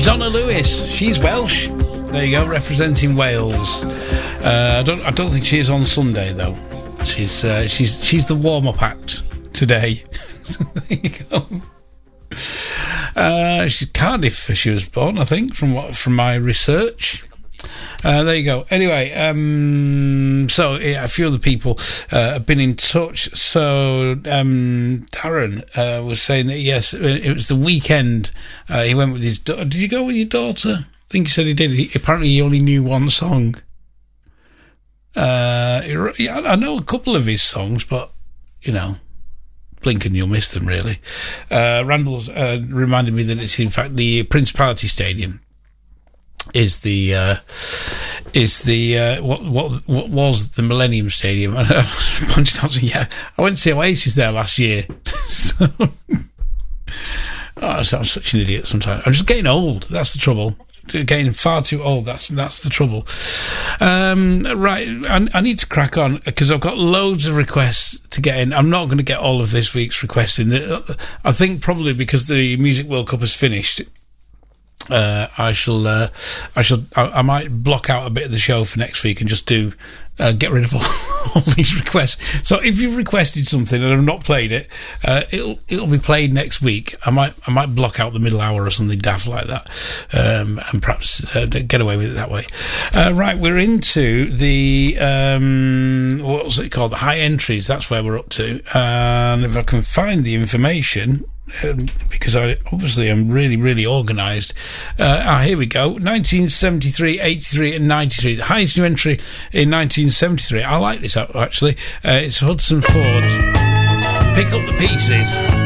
Donna Lewis, she's Welsh. There you go, representing Wales. I don't think she is on Sunday though. She's the warm-up act today. So there you go. She's Cardiff, she was born, I think, from my research. There you go. Anyway, so yeah, a few other people have been in touch. So Darren was saying that yes, it was the weekend. He went with his daughter. Did you go with your daughter? I think he said he did. Apparently, he only knew one song. Yeah, I know a couple of his songs, but you know, blink and you'll miss them. Really. Randall's reminded me that it's in fact the Principality Stadium. Is the what was the Millennium Stadium? And a bunch of times, yeah, I went to see Oasis there last year. So, I'm such an idiot sometimes. I'm just getting old. That's the trouble. Getting far too old. That's the trouble. Right, I need to crack on because I've got loads of requests to get in. I'm not going to get all of this week's requests in. I think probably because the Music World Cup has finished. I might block out a bit of the show for next week and just get rid of all these requests. So if you've requested something and I've not played it, it'll be played next week. I might block out the middle hour or something daft like that, and perhaps get away with it that way. Right, we're into the what was it called? The high entries. That's where we're up to, and if I can find the information. Because I obviously am really, really organised. Here we go. 1973, 83 and 93. The highest new entry in 1973. I like this actually. It's Hudson Ford. Pick Up the Pieces.